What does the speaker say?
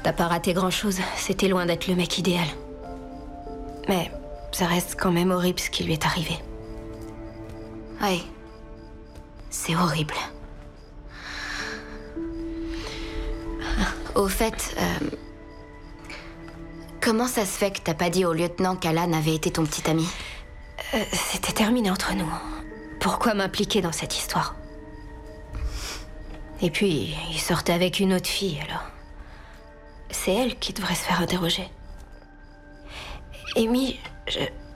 T'as pas raté grand-chose, c'était loin d'être le mec idéal. Mais ça reste quand même horrible ce qui lui est arrivé. Ouais. C'est horrible. Au fait, comment ça se fait que t'as pas dit au lieutenant qu'Alan avait été ton petit ami? C'était terminé entre nous. Pourquoi m'impliquer dans cette histoire? Et puis, il sortait avec une autre fille, alors... C'est elle qui devrait se faire interroger. Amy,